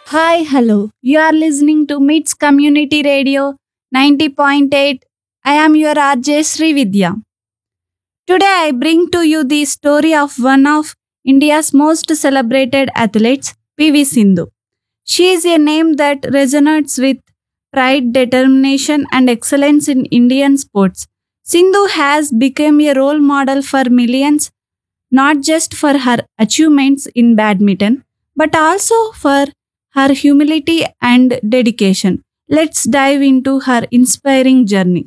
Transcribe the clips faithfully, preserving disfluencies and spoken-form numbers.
Hi, hello. You are listening to MITS Community Radio ninety point eight. I am your R J Sri Vidya. Today I bring to you the story of one of India's most celebrated athletes, P V Sindhu. She is a name that resonates with pride, determination, and excellence in Indian sports. Sindhu has become a role model for millions, not just for her achievements in badminton, but also for her humility and dedication. Let's dive into her inspiring journey.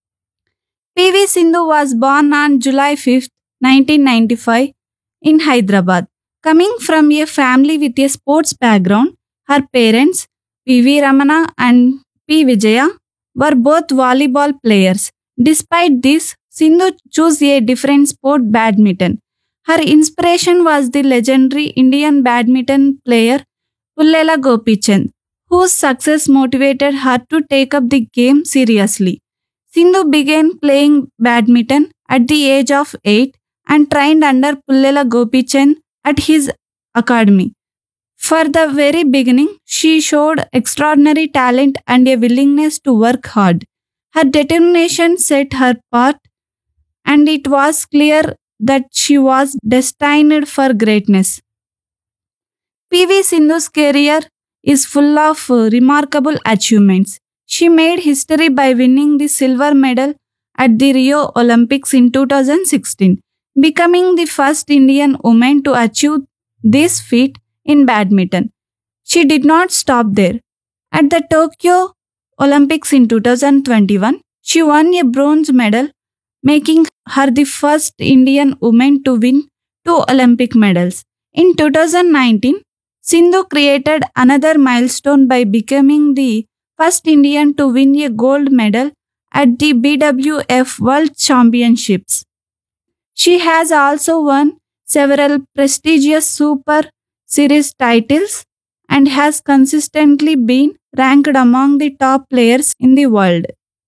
P V Sindhu was born on July fifth, nineteen ninety-five, in Hyderabad. Coming from a family with a sports background, her parents, P V Ramana and P Vijaya, were both volleyball players. Despite this, Sindhu chose a different sport, badminton. Her inspiration was the legendary Indian badminton player Pullela Gopichand, whose success motivated her to take up the game seriously. Sindhu began playing badminton at the age of eight and trained under Pullela Gopichand at his academy. For the very beginning, she showed extraordinary talent and a willingness to work hard. Her determination set her apart, and it was clear that she was destined for greatness. P V Sindhu's career is full of uh, remarkable achievements. She made history by winning the silver medal at the Rio Olympics in two thousand sixteen, becoming the first Indian woman to achieve this feat in badminton. She did not stop there. At the Tokyo Olympics in two thousand twenty-one, she won a bronze medal, making her the first Indian woman to win two Olympic medals. In two thousand nineteen, Sindhu created another milestone by becoming the first Indian to win a gold medal at the B W F World Championships. She has also won several prestigious Super Series titles and has consistently been ranked among the top players in the world.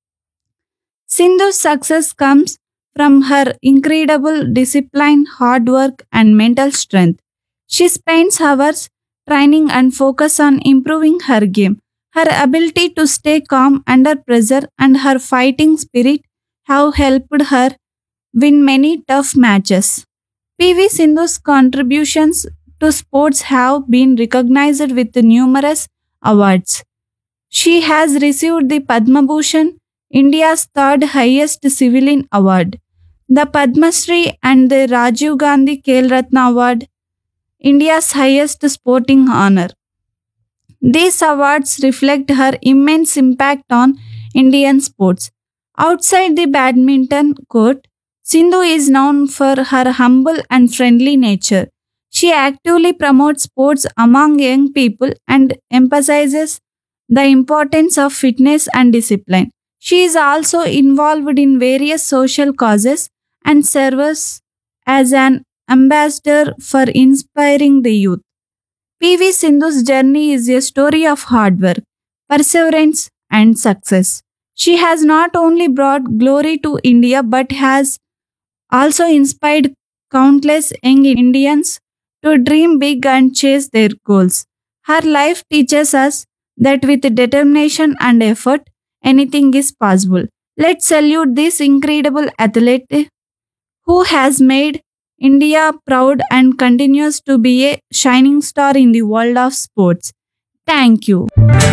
Sindhu's success comes from her incredible discipline, hard work, and mental strength. She spends hours training and focus on improving her game. Her ability to stay calm under pressure and her fighting spirit have helped her win many tough matches. P V Sindhu's contributions to sports have been recognized with numerous awards. She has received the Padma Bhushan, India's third highest civilian award, the Padma Shri and the Rajiv Gandhi Khel Ratna Award, India's highest sporting honor. These awards reflect her immense impact on Indian sports. Outside the badminton court, Sindhu is known for her humble and friendly nature. She actively promotes sports among young people and emphasizes the importance of fitness and discipline. She is also involved in various social causes and serves as an ambassador for inspiring the youth. P V Sindhu's journey is a story of hard work, perseverance, and success. She has not only brought glory to India but has also inspired countless young Indians to dream big and chase their goals. Her life teaches us that with determination and effort, anything is possible. Let's salute this incredible athlete who has made India proud and continues to be a shining star in the world of sports. Thank you.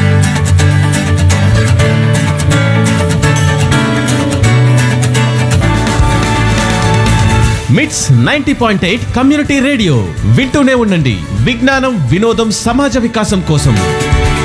మిట్స్ ninety point eight community radio వింటూనే ఉండండి. విజ్ఞానం, వినోదం, సమాజ వికాసం కోసం.